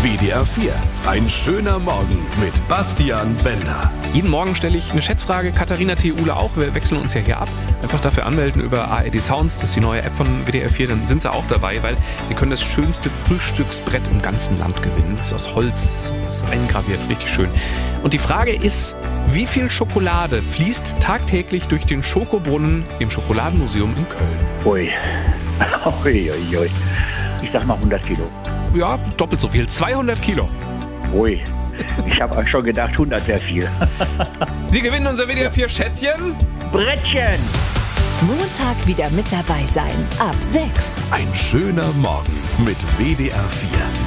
WDR 4. Ein schöner Morgen mit Bastian Bender. Jeden Morgen stelle ich eine Schätzfrage. Katharina T. Uhle auch. Wir wechseln uns ja hier ab. Einfach dafür anmelden über ARD Sounds. Das ist die neue App von WDR 4. Dann sind sie auch dabei, weil sie können das schönste Frühstücksbrett im ganzen Land gewinnen. Das ist aus Holz, das ist eingraviert, das ist richtig schön. Und die Frage ist, wie viel Schokolade fließt tagtäglich durch den Schokobrunnen im Schokoladenmuseum in Köln? Ui. Ich sag mal 100 Kilo. Ja, doppelt so viel. 200 Kilo. Ui. Ich habe schon gedacht, 100 wäre viel. Sie gewinnen unser WDR 4 Schätzchen. Brettchen. Montag wieder mit dabei sein. Ab 6. Ein schöner Morgen mit WDR 4.